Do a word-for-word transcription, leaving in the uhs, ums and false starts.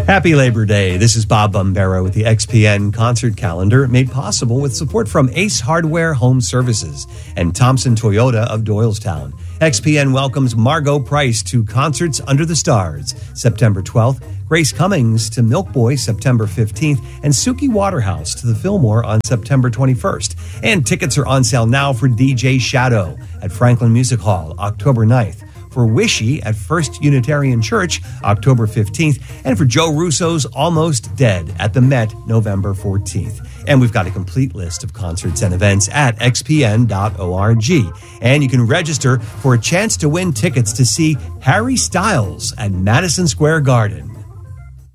Happy Labor Day. This is Bob Bombero with the X P N concert calendar, made possible with support from Ace Hardware Home Services and Thompson Toyota of Doylestown. X P N welcomes Margot Price to Concerts Under the Stars, September twelfth, Grace Cummings to Milk Boy, September fifteenth, and Suki Waterhouse to the Fillmore on September twenty-first. And tickets are on sale now for D J Shadow at Franklin Music Hall, October ninth. For Wishy at First Unitarian Church, October fifteenth, and for Joe Russo's Almost Dead at the Met, November fourteenth. And we've got a complete list of concerts and events at x p n dot org. And you can register for a chance to win tickets to see Harry Styles at Madison Square Garden.